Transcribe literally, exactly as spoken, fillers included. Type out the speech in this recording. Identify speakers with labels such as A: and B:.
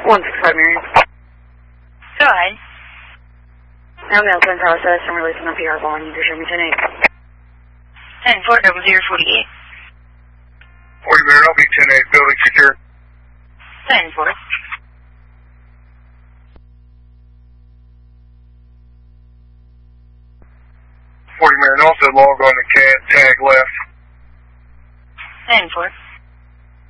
A: one six five Marion.
B: Go ahead.
A: I'm now in process. I'm releasing the P R ball. You can show me ten eight.
B: ten four double zero forty-eight.
C: forty Marion, I'll be ten eight, building secure.
B: ten four.
C: forty Marion, also log on to C A D, tag left.
B: ten four.